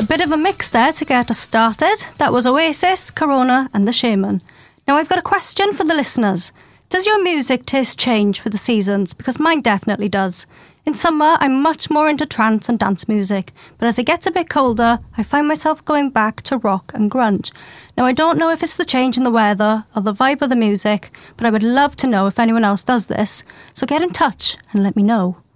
bit of a mix there to get us started. That was Oasis, Corona and The Shaman. Now I've got a question for the listeners. Does your music taste change with the seasons? Because mine definitely does. In summer, I'm much more into trance and dance music, but as it gets a bit colder, I find myself going back to rock and grunge. Now, I don't know if it's the change in the weather or the vibe of the music, but I would love to know if anyone else does this, so get in touch and let me know.